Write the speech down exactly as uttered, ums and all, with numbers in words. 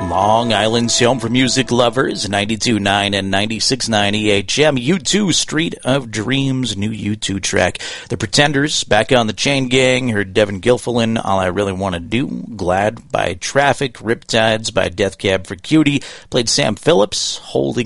Long Island's home for music lovers, ninety-two point nine and ninety-six point nine E H M. U two, Street of Dreams, new U two track. The Pretenders, Back on the Chain Gang, heard Devin Gilfillan, All I Really Want to Do, Glad by Traffic, Riptides by Death Cab for Cutie, played Sam Phillips, Holding